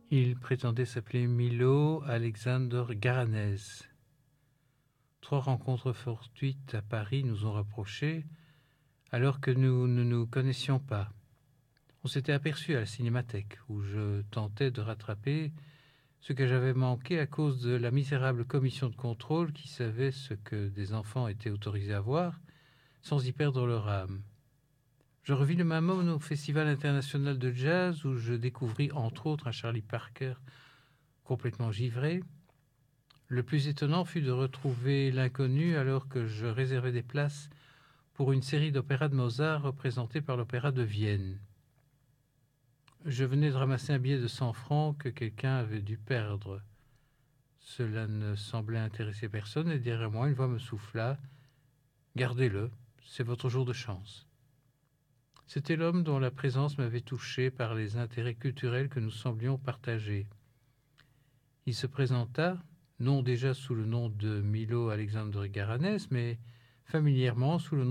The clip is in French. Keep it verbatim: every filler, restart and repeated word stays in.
Il prétendait s'appeler Milo Alexander Garanez. Trois rencontres fortuites à Paris nous ont rapprochés, alors que nous ne nous connaissions pas. On s'était aperçus à la cinémathèque, où je tentais de rattraper ce que j'avais manqué à cause de la misérable commission de contrôle qui savait ce que des enfants étaient autorisés à voir, sans y perdre leur âme. Je revis le même homme au Festival international de jazz, où je découvris entre autres un Charlie Parker complètement givré. Le plus étonnant fut de retrouver l'inconnu alors que je réservais des places pour une série d'opéras de Mozart représentée par l'Opéra de Vienne. Je venais de ramasser un billet de cent francs que quelqu'un avait dû perdre. Cela ne semblait intéresser personne et derrière moi, une voix me souffla « Gardez-le, c'est votre jour de chance ». C'était l'homme dont la présence m'avait touché par les intérêts culturels que nous semblions partager. Il se présenta, non déjà sous le nom de Milo Alexander Garanez, mais familièrement sous le nom